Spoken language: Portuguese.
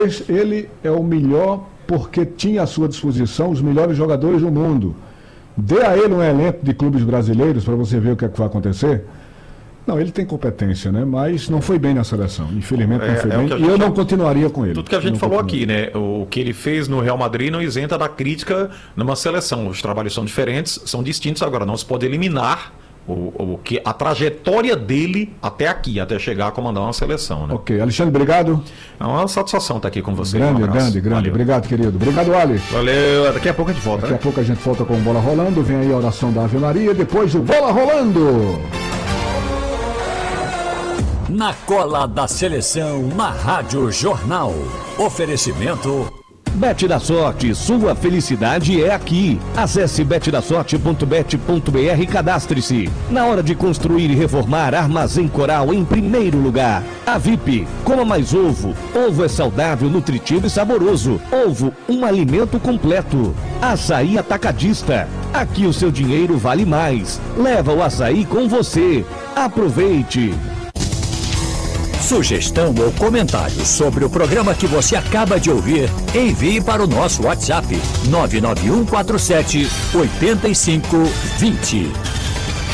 ele é o melhor porque tinha à sua disposição os melhores jogadores do mundo. Dê a ele um elenco de clubes brasileiros para você ver o que é que vai acontecer. Não, ele tem competência, né? Mas não foi bem na seleção. Infelizmente não foi bem. E eu não continuaria com ele. Tudo que a gente falou aqui, né? O que ele fez no Real Madrid não isenta da crítica numa seleção. Os trabalhos são diferentes, são distintos. Agora, não se pode eliminar a trajetória dele até aqui, até chegar a comandar uma seleção, né? Ok. Alexandre, obrigado. É uma satisfação estar aqui com você. Grande. Obrigado, querido. Obrigado, Ali. Valeu. Daqui a pouco a gente volta. Daqui a pouco a gente volta com Bola Rolando. Vem aí a oração da Ave Maria. Depois o Bola Rolando. Na cola da seleção, na Rádio Jornal. Oferecimento... Bet da Sorte, sua felicidade é aqui. Acesse betdasorte.bet.br e cadastre-se. Na hora de construir e reformar, Armazém Coral em primeiro lugar. A VIP, coma mais ovo. Ovo é saudável, nutritivo e saboroso. Ovo, um alimento completo. Açaí Atacadista. Aqui o seu dinheiro vale mais. Leva o açaí com você. Aproveite. Sugestão ou comentário sobre o programa que você acaba de ouvir, envie para o nosso WhatsApp 99147 8520.